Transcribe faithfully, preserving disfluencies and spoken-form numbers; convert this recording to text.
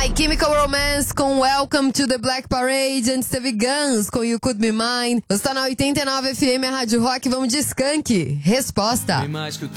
My Chemical Romance com Welcome to the Black Parade. Antes teve Guns com You Could Be Mine. Você tá na oitenta e nove F M, a Rádio Rock. Vamos de Skank. Resposta.